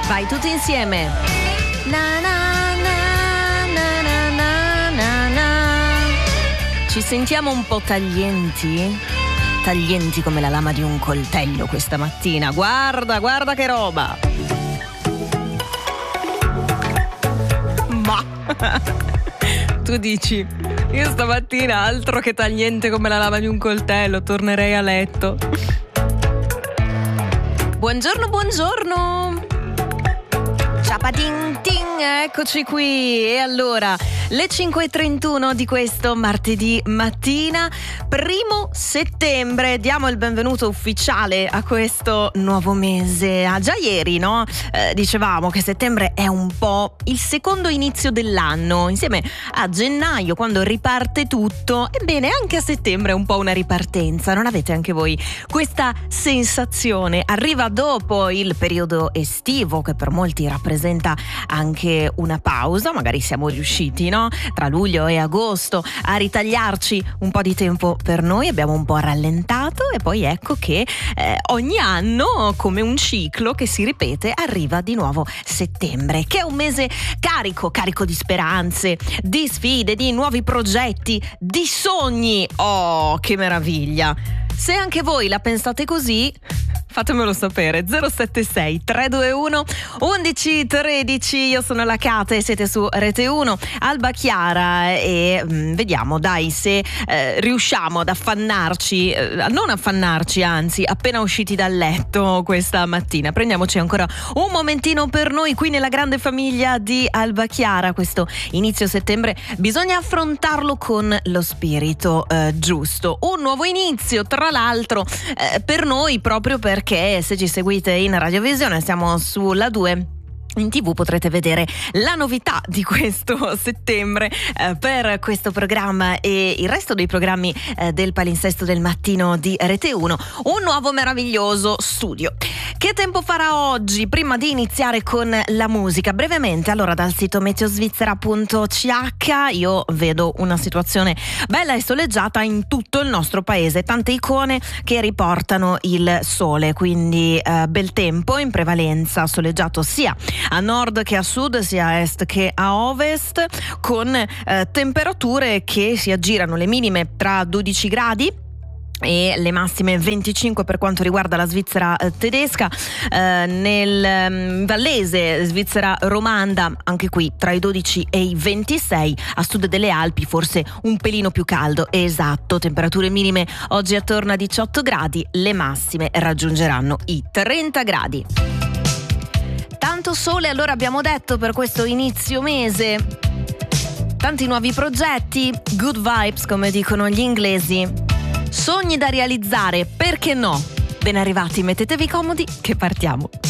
Vai tutti insieme. Na na na na na na na na. Ci sentiamo un po' taglienti? Taglienti come la lama di un coltello questa mattina. Guarda che roba. Ma tu dici, io stamattina altro che tagliente come la lama di un coltello, tornerei a letto. Buongiorno. Ciapatin ting, eccoci qui. E allora, le 5:31 di questo martedì mattina, 1 settembre, diamo il benvenuto ufficiale a questo nuovo mese. Già ieri, no? Dicevamo che settembre è un po' il secondo inizio dell'anno, insieme a gennaio, quando riparte tutto. Ebbene, anche a settembre è un po' una ripartenza. Non avete anche voi questa sensazione? Arriva dopo il periodo estivo, che per molti rappresenta anche una pausa. Magari siamo riusciti, no? Tra luglio e agosto a ritagliarci un po' di tempo per noi, abbiamo un po' rallentato e poi ecco che ogni anno, come un ciclo che si ripete, arriva di nuovo settembre, che è un mese carico di speranze, di sfide, di nuovi progetti, di sogni. Oh, che meraviglia! Se anche voi la pensate così, fatemelo sapere. 076 321 1113. Io sono la Kate e siete su Rete 1 Alba Chiara e vediamo dai se riusciamo ad affannarci, non affannarci, anzi appena usciti dal letto questa mattina. Prendiamoci ancora un momentino per noi qui nella grande famiglia di Alba Chiara. Questo inizio settembre bisogna affrontarlo con lo spirito giusto. Un nuovo inizio, tra l'altro, per noi, proprio perché se ci seguite in radiovisione siamo sulla 2. In TV potrete vedere la novità di questo settembre per questo programma e il resto dei programmi del palinsesto del mattino di Rete 1. Un nuovo meraviglioso studio. Che tempo farà oggi? Prima di iniziare con la musica, brevemente, allora dal sito meteosvizzera.ch io vedo una situazione bella e soleggiata in tutto il nostro paese. Tante icone che riportano il sole, quindi bel tempo in prevalenza, soleggiato sia a nord che a sud, sia a est che a ovest, con temperature che si aggirano, le minime tra 12 gradi e le massime 25 per quanto riguarda la Svizzera tedesca. Nel vallese Svizzera romanda, anche qui tra i 12 e i 26, a sud delle Alpi forse un pelino più caldo, esatto, temperature minime oggi attorno a 18 gradi, le massime raggiungeranno i 30 gradi. Tanto sole, allora, abbiamo detto, per questo inizio mese. Tanti nuovi progetti, good vibes come dicono gli inglesi, sogni da realizzare, perché no? Ben arrivati, mettetevi comodi che partiamo.